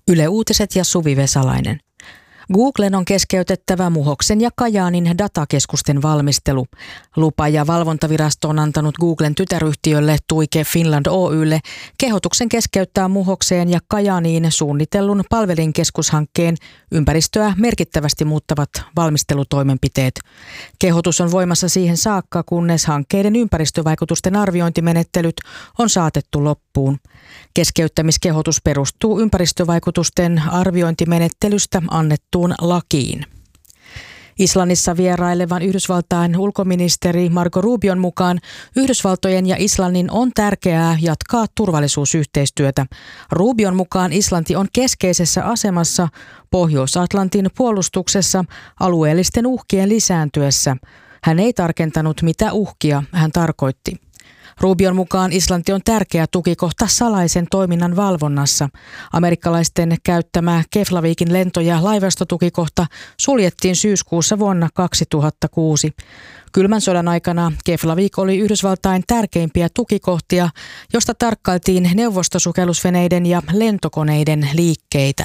Yle Uutiset ja Suvi Vesalainen. Googlen on keskeytettävä Muhoksen ja Kajaanin datakeskusten valmistelu. Lupa- ja valvontavirasto on antanut Googlen tytäryhtiölle Tuike Finland Oy:lle kehotuksen keskeyttää Muhokseen ja Kajaaniin suunnitellun palvelinkeskushankkeen ympäristöä merkittävästi muuttavat valmistelutoimenpiteet. Kehotus on voimassa siihen saakka, kunnes hankkeiden ympäristövaikutusten arviointimenettelyt on saatettu loppuun. Keskeyttämiskehotus perustuu ympäristövaikutusten arviointimenettelystä annettuun lakiin. Islannissa vierailevan Yhdysvaltain ulkoministeri Marco Rubion mukaan Yhdysvaltojen ja Islannin on tärkeää jatkaa turvallisuusyhteistyötä. Rubion mukaan Islanti on keskeisessä asemassa Pohjois-Atlantin puolustuksessa alueellisten uhkien lisääntyessä. Hän ei tarkentanut, mitä uhkia hän tarkoitti. Rubion mukaan Islanti on tärkeä tukikohta salaisen toiminnan valvonnassa. Amerikkalaisten käyttämä Keflavikin lento- ja laivastotukikohta suljettiin syyskuussa vuonna 2006. Kylmän sodan aikana Keflavik oli Yhdysvaltain tärkeimpiä tukikohtia, josta tarkkailtiin neuvostosukellusveneiden ja lentokoneiden liikkeitä.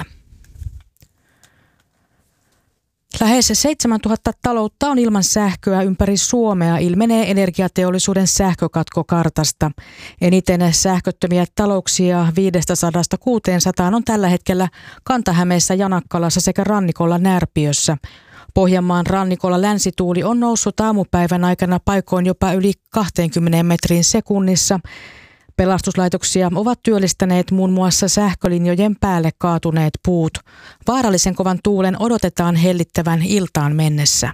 Lähes 7000 taloutta on ilman sähköä ympäri Suomea, ilmenee energiateollisuuden sähkökatkokartasta. Eniten sähköttömiä talouksia 500–600 on tällä hetkellä Kanta-Hämeessä, Janakkalassa sekä rannikolla Närpiössä. Pohjanmaan rannikolla länsituuli on noussut aamupäivän aikana paikoin jopa yli 20 metrin sekunnissa. Pelastuslaitoksia ovat työllistäneet muun muassa sähkölinjojen päälle kaatuneet puut. Vaarallisen kovan tuulen odotetaan hellittävän iltaan mennessä.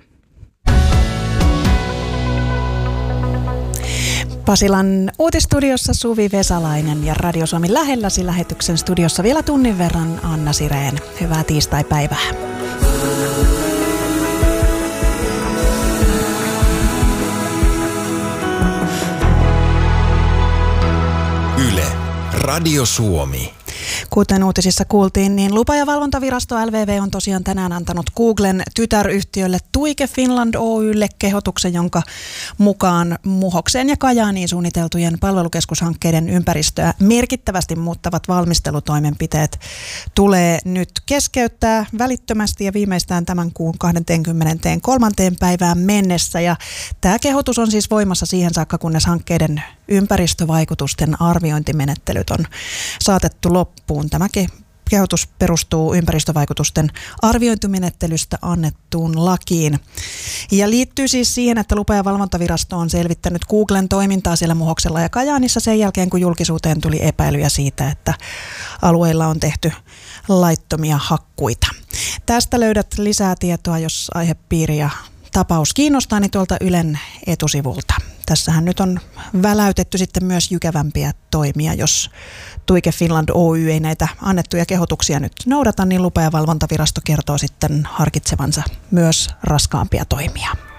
Pasilan uutistudiossa Suvi Vesalainen ja Radio Suomi lähelläsi lähetyksen studiossa vielä tunnin verran Anna Sireen. Hyvää tiistaipäivää. Yle, Radio Suomi. Kuten uutisissa kuultiin, niin lupa- ja valvontavirasto LVV on tosiaan tänään antanut Googlen tytäryhtiölle Tuike Finland Oy:lle kehotuksen, jonka mukaan Muhokseen ja Kajaaniin suunniteltujen palvelukeskushankkeiden ympäristöä merkittävästi muuttavat valmistelutoimenpiteet tulee nyt keskeyttää välittömästi ja viimeistään tämän kuun 23. päivään mennessä. Ja tämä kehotus on siis voimassa siihen saakka, kunnes hankkeiden ympäristövaikutusten arviointimenettelyt on saatettu loppuun. Tämä kehotus perustuu ympäristövaikutusten arviointimenettelystä annettuun lakiin. Ja liittyy siis siihen, että lupa- ja valvontavirasto on selvittänyt Googlen toimintaa siellä Muhoksella ja Kajaanissa sen jälkeen, kun julkisuuteen tuli epäilyjä siitä, että alueilla on tehty laittomia hakkuita. Tästä löydät lisää tietoa, jos aihepiiri ja tapaus kiinnostaa, niin tuolta Ylen etusivulta. Tässähän nyt on väläytetty sitten myös jykevämpiä toimia. Jos Tuike Finland Oy ei näitä annettuja kehotuksia nyt noudata, niin lupa- ja valvontavirasto kertoo sitten harkitsevansa myös raskaampia toimia.